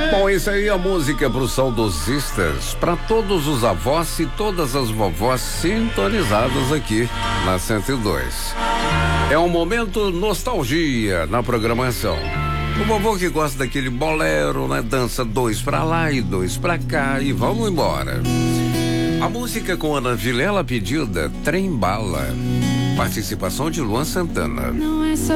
Bom, isso aí é a música para os saudosistas, para todos os avós e todas as vovós sintonizadas aqui na 102. É um momento nostalgia na programação. O vovô que gosta daquele bolero, né? Dança 2 pra lá e 2 pra cá e vamos embora. A música com Ana Vilela pedida, Trem Bala. Participação de Luan Santana. Não é só